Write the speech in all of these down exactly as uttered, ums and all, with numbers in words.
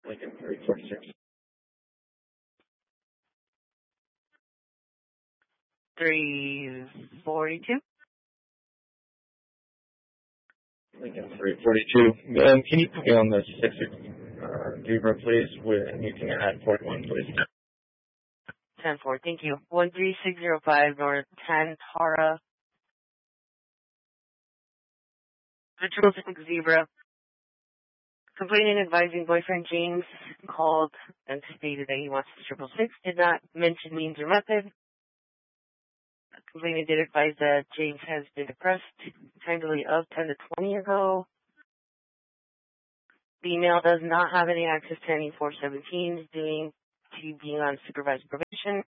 Lincoln three forty-six. three forty-two. Lincoln three forty-two. Um, can you put me on the six uh, Zebra, please? With, and you can add forty-one, please. ten four, thank you. one three six zero five North Tantara. The triple six Zebra. Complainant advising boyfriend James called and stated that he wants the triple six. Did not mention means or method. Complainant did advise that James has been depressed kindly of ten to twenty ago. The male does not have any access to any four seventeens due to being on supervised probation.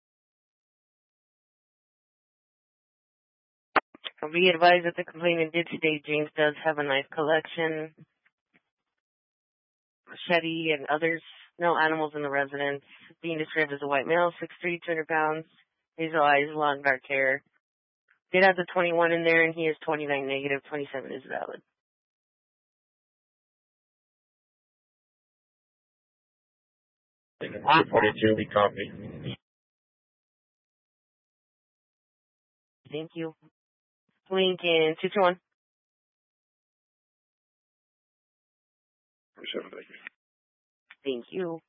Be advised that the complainant did state James does have a knife collection, machete, and others. No animals in the residence. Being described as a white male, six three, two hundred pounds, hazel eyes, long dark hair. Did have the twenty-one in there, and he is twenty-nine negative, twenty-seven is valid. four forty-two, we copy. Thank you. Lincoln, two two one. Thank you. Thank you.